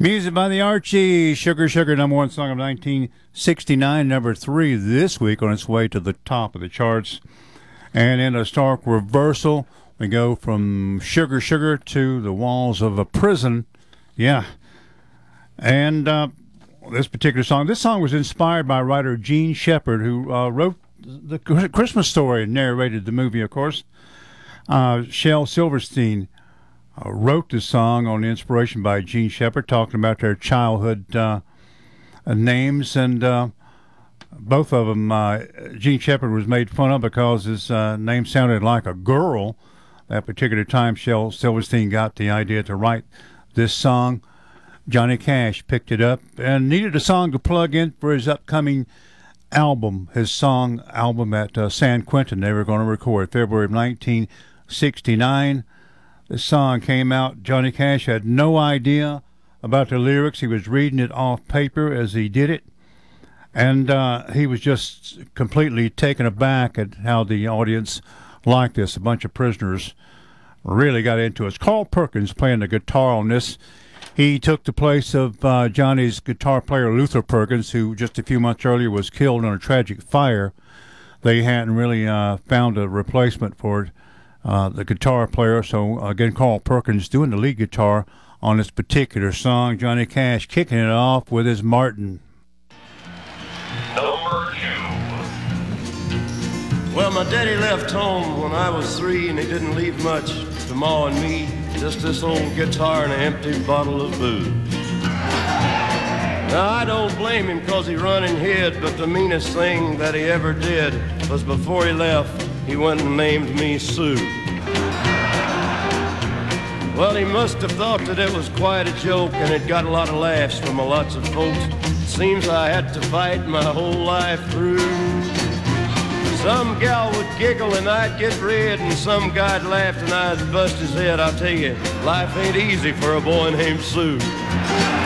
Music by the Archie, Sugar Sugar, number one song of 1969, number 3 this week on its way to the top of the charts. And in a stark reversal, we go from Sugar Sugar to the walls of a prison. Yeah. And this particular song, this song was inspired by writer Gene Shepard, who wrote the Christmas Story and narrated the movie, of course. Shel Silverstein wrote this song on inspiration by Gene Shepard, talking about their childhood names, and both of them, Gene Shepard was made fun of because his name sounded like a girl. That particular time, Shel Silverstein got the idea to write this song. Johnny Cash picked it up and needed a song to plug in for his upcoming album, his song album at San Quentin. They were going to record February of 1969. The song came out. Johnny Cash had no idea about the lyrics. He was reading it off paper as he did it. And he was just completely taken aback at how the audience liked this. A bunch of prisoners really got into it. It's Carl Perkins playing the guitar on this. He took the place of Johnny's guitar player, Luther Perkins, who just a few months earlier was killed in a tragic fire. They hadn't really found a replacement for the guitar player. So, again, Carl Perkins doing the lead guitar on this particular song. Johnny Cash kicking it off with his Martin. Number 2. Well, my daddy left home when I was 3, and he didn't leave much to Ma and me. Just this old guitar and an empty bottle of booze. Now, I don't blame him because he run and hid, but the meanest thing that he ever did was before he left, he went and named me Sue. Well, he must have thought that it was quite a joke, and it got a lot of laughs from lots of folks. Seems I had to fight my whole life through. Some gal would giggle and I'd get red, and some guy'd laugh and I'd bust his head. I'll tell you, life ain't easy for a boy named Sue.